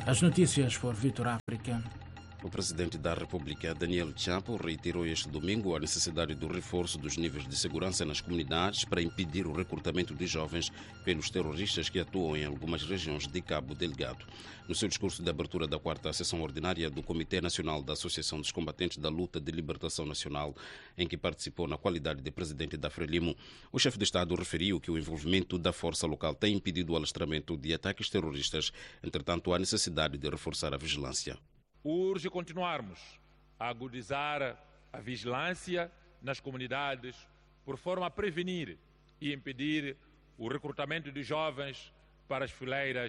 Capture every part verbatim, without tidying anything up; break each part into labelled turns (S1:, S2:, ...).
S1: As notícias por Vitor África.
S2: O presidente da República, Daniel Chapo, reiterou este domingo a necessidade do reforço dos níveis de segurança nas comunidades para impedir o recrutamento de jovens pelos terroristas que atuam em algumas regiões de Cabo Delgado. No seu discurso de abertura da quarta sessão ordinária do Comitê Nacional da Associação dos Combatentes da Luta de Libertação Nacional, em que participou na qualidade de presidente da Frelimo, o chefe de Estado referiu que o envolvimento da força local tem impedido o alastramento de ataques terroristas. Entretanto, há necessidade de reforçar a vigilância.
S3: Urge continuarmos a agudizar a vigilância nas comunidades por forma a prevenir e impedir o recrutamento de jovens para as fileiras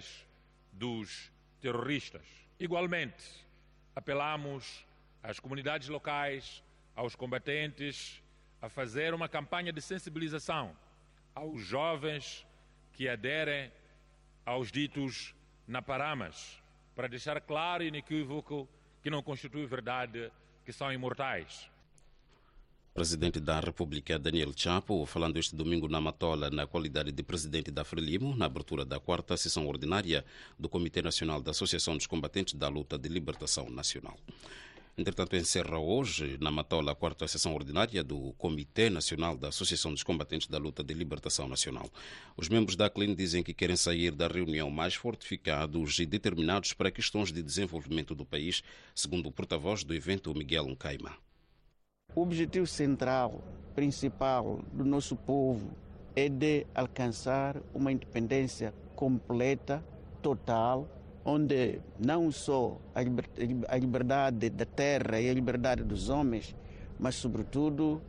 S3: dos terroristas. Igualmente, apelamos às comunidades locais, aos combatentes, a fazer uma campanha de sensibilização aos jovens que aderem aos ditos Naparamas, para deixar claro e inequívoco que não constitui verdade, que são imortais.
S2: Presidente da República, Daniel Chapo, falando este domingo na Matola, na qualidade de presidente da Frelimo, na abertura da quarta sessão ordinária do Comitê Nacional da Associação dos Combatentes da Luta de Libertação Nacional. Entretanto, encerra hoje, na Matola, a quarta sessão ordinária do Comitê Nacional da Associação dos Combatentes da Luta de Libertação Nacional. Os membros da C L I N dizem que querem sair da reunião mais fortificados e determinados para questões de desenvolvimento do país, segundo o porta-voz do evento, Miguel Nkaima.
S4: O objetivo central, principal do nosso povo é de alcançar uma independência completa, total, onde não só a liberdade da terra e a liberdade dos homens, mas, sobretudo,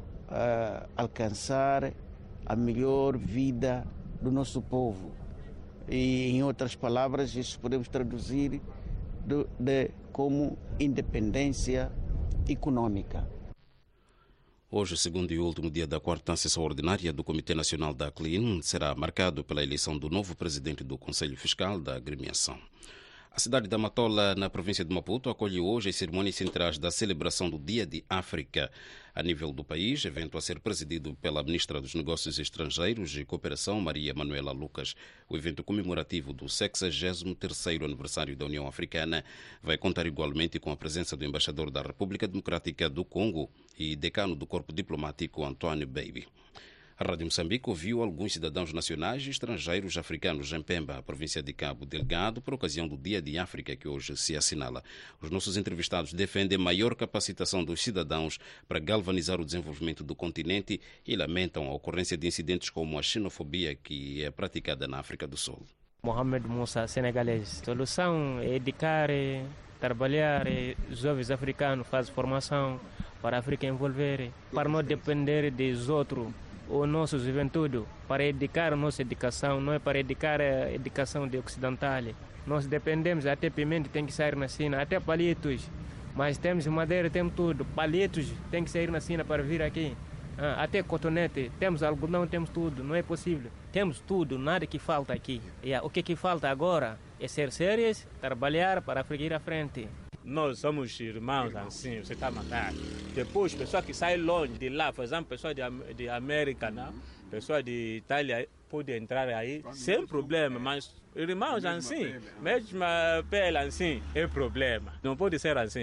S4: uh, alcançar a melhor vida do nosso povo. E, em outras palavras, isso podemos traduzir de, de, como independência econômica.
S2: Hoje, segundo e último dia da quarta sessão ordinária do Comitê Nacional da C L I N, será marcado pela eleição do novo presidente do Conselho Fiscal da agremiação. A cidade da Matola, na província de Maputo, acolhe hoje as cerimônias centrais da celebração do Dia de África. A nível do país, evento a ser presidido pela Ministra dos Negócios Estrangeiros e Cooperação, Maria Manuela Lucas. O evento comemorativo do sexagésimo terceiro aniversário da União Africana vai contar igualmente com a presença do embaixador da República Democrática do Congo e decano do Corpo Diplomático, Antônio Baby. A Rádio Moçambique ouviu alguns cidadãos nacionais e estrangeiros africanos em Pemba, província de Cabo Delgado, por ocasião do Dia de África que hoje se assinala. Os nossos entrevistados defendem maior capacitação dos cidadãos para galvanizar o desenvolvimento do continente e lamentam a ocorrência de incidentes como a xenofobia que é praticada na África do Sul.
S5: Mohamed Moussa, senegalês. A solução é educar, trabalhar, jovens africanos fazem formação para a África envolver, para não depender dos outros. O nosso juventude, para educar a nossa educação, não é para educar a educação de ocidental. Nós dependemos, até pimenta tem que sair na China, até palitos, mas temos madeira, temos tudo. Palitos tem que sair na China para vir aqui. Ah, até cotonete, temos algodão, temos tudo, não é possível. Temos tudo, nada que falta aqui. E, o que, que falta agora é ser sérios, trabalhar para ir à frente.
S6: Nós somos irmãos assim, você está a matar. Depois, pessoa que sai longe de lá, por exemplo, pessoa de, de América, né? Pessoa de Itália pode entrar aí sem problema, mas irmãos assim, mesmo pele assim, é problema. Não pode ser assim.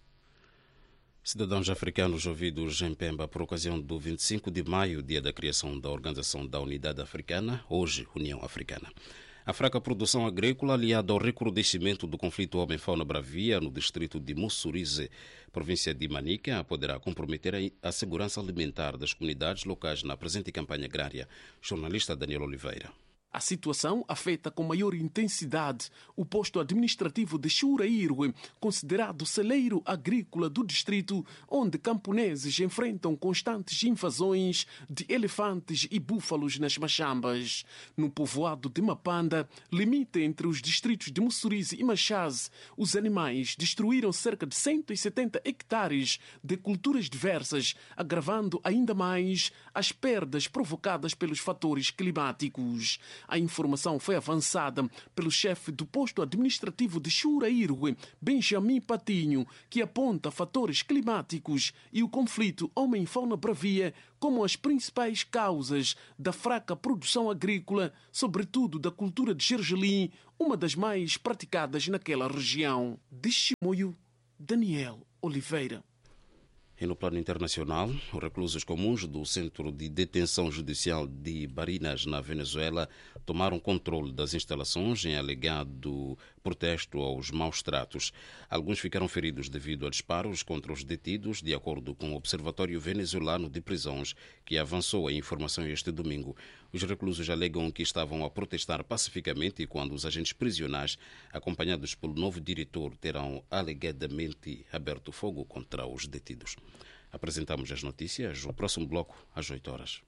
S2: Cidadãos africanos ouvidos em Pemba por ocasião do vinte e cinco de maio, dia da criação da Organização da Unidade Africana, hoje União Africana. A fraca produção agrícola, aliada ao recrudescimento do conflito homem-fauna-bravia no distrito de Mussurize, província de Manica, poderá comprometer a segurança alimentar das comunidades locais na presente campanha agrária. Jornalista Daniel Oliveira.
S7: A situação afeta com maior intensidade o posto administrativo de Churaírue, considerado celeiro agrícola do distrito, onde camponeses enfrentam constantes invasões de elefantes e búfalos nas machambas. No povoado de Mapanda, limite entre os distritos de Mussurize e Machaze, os animais destruíram cerca de cento e setenta hectares de culturas diversas, agravando ainda mais as perdas provocadas pelos fatores climáticos. A informação foi avançada pelo chefe do posto administrativo de Churairwe, Benjamin Patinho, que aponta fatores climáticos e o conflito homem-fauna-bravia como as principais causas da fraca produção agrícola, sobretudo da cultura de gergelim, uma das mais praticadas naquela região. De Chimoio, Daniel Oliveira.
S2: E no plano internacional, os reclusos comuns do Centro de Detenção Judicial de Barinas, na Venezuela, tomaram controle das instalações em alegado protesto aos maus tratos. Alguns ficaram feridos devido a disparos contra os detidos, de acordo com o Observatório Venezuelano de Prisões, que avançou a informação este domingo. Os reclusos alegam que estavam a protestar pacificamente quando os agentes prisionais, acompanhados pelo novo diretor, terão alegadamente aberto fogo contra os detidos. Apresentamos as notícias no próximo bloco, às oito horas.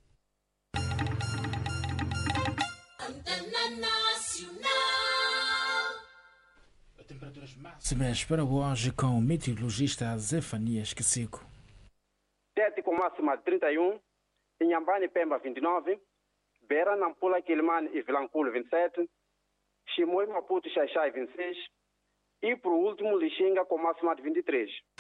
S1: Temperaturas máximas para hoje com o meteorologista Zefanias Quesico.
S8: sete com máxima de trinta e um, Inhambane Pemba vinte e nove, Beira, Nampula, Quilmane e Vilanculo vinte e sete, Chimoio, Maputo, Xaixai vinte e seis e, por último, Lixinga com máxima de vinte e três.